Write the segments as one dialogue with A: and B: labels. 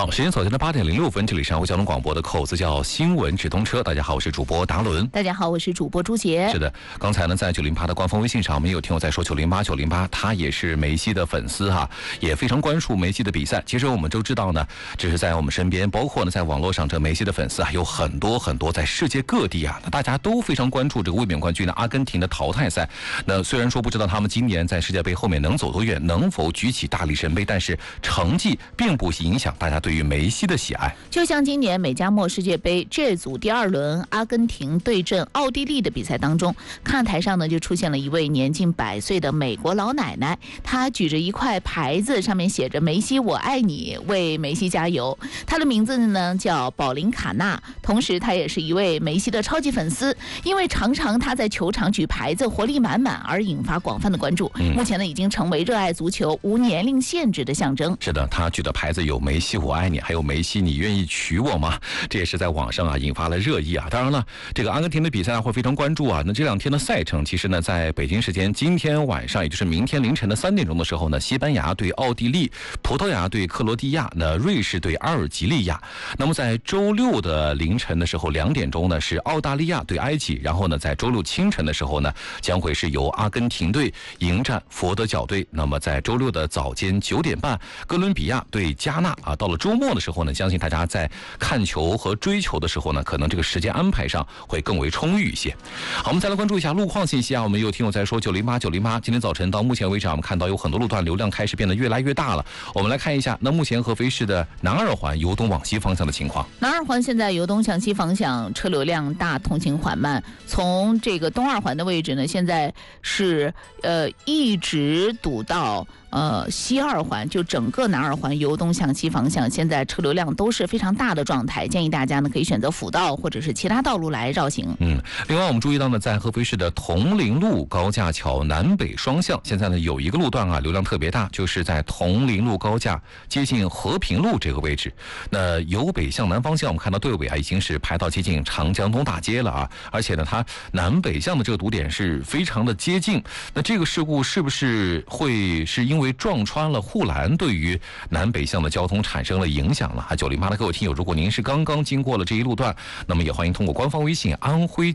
A: 好，时间走进了8:06，这里是安徽交通广播的口子叫新闻直通车。大家好，我是主播达伦。
B: 大家好，我是主播朱杰。
A: 是的，刚才呢在908的官方微信上，我们有听友在说908，他也是梅西的粉丝哈，也非常关注梅西的比赛。其实我们都知道呢，这是在我们身边，包括呢在网络上，这梅西的粉丝啊有很多，在世界各地啊，那大家都非常关注这个卫冕冠军的阿根廷的淘汰赛。那虽然说不知道他们今年在世界杯后面能走多远，能否举起大力神杯，但是成绩并不影响大家对于梅西的喜爱。
B: 就像今年美加墨世界杯 J 组第2轮阿根廷对阵奥地利的比赛当中，看台上呢就出现了一位年近100岁的美国老奶奶，她举着一块牌子，上面写着梅西我爱你，为梅西加油。她的名字呢叫保琳卡纳，同时她也是一位梅西的超级粉丝，因为常常她在球场举牌子活力满满而引发广泛的关注。目前呢已经成为热爱足球无年龄限制的象征。
A: 是的，她举的牌子有梅西我爱你，还有梅西你愿意娶我吗？这也是在网上啊引发了热议啊。当然了，这个阿根廷的比赛会非常关注啊。那这2天的赛程，其实呢在北京时间今天晚上，也就是明天凌晨的3点钟的时候呢，西班牙对奥地利，葡萄牙对克罗地亚，那瑞士对阿尔及利亚。那么在周六的凌晨的时候2点钟呢是澳大利亚对埃及，然后呢在周六清晨的时候呢将会是由阿根廷队迎战佛得角队。那么在周六的早间9点半，哥伦比亚对加纳啊。到了周末的时候呢，相信大家在看球和追球的时候呢，可能这个时间安排上会更为充裕一些。好，我们再来关注一下路况信息啊。我们有听友在说908，今天早晨到目前为止，我们看到有很多路段流量开始变得越来越大了。我们来看一下，那目前合肥市的南二环由东往西方向的情况。
B: 南二环现在由东向西方向车流量大，通行缓慢。从这个东二环的位置呢，现在是一直堵到西二环，就整个南二环由东向西方向，现在车流量都是非常大的状态，建议大家呢可以选择辅道或者是其他道路来绕行。
A: 另外我们注意到呢，在合肥市的铜陵路高架桥南北双向，现在呢有一个路段啊流量特别大，就是在铜陵路高架接近和平路这个位置。那由北向南方向，我们看到队尾啊已经是排到接近长江东大街了啊，而且呢它南北向的这个堵点是非常的接近。那这个事故是不是会是因为撞穿了护栏，对于南北向的交通产生了影响了？908的各位听友，如果您是刚刚经过了这一路段，那么也欢迎通过官方微信安徽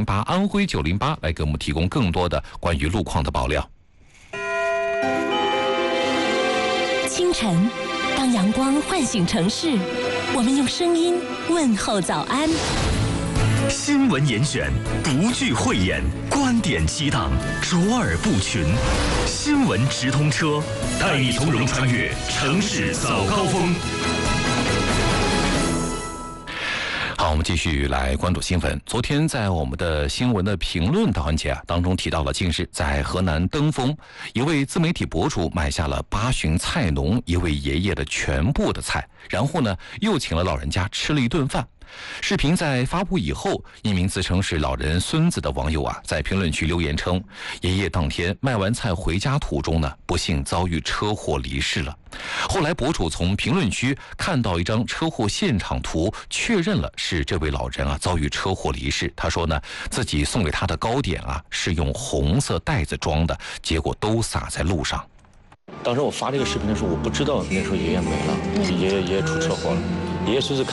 A: 908来给我们提供更多的关于路况的爆料。
C: 清晨，当阳光唤醒城市，我们用声音问候早安。
D: 新闻严选，不惧讳言，观点激荡，卓尔不群。新闻直通车，带你从容穿越城市早高峰。
A: 好，我们继续来关注新闻。昨天在我们的新闻的评论大环节当中提到了，近日在河南登封，一位自媒体博主买下了8旬菜农一位爷爷的全部的菜，然后呢又请了老人家吃了一顿饭。视频在发布以后，一名自称是老人孙子的网友啊，在评论区留言称，爷爷当天卖完菜回家途中呢，不幸遭遇车祸离世了。后来博主从评论区看到一张车祸现场图，确认了是这位老人啊遭遇车祸离世。他说呢，自己送给他的糕点啊是用红色袋子装的，结果都洒在路上。
E: 当时我发这个视频的时候，我不知道那时候爷爷没了，爷爷出车祸了，爷爷孙子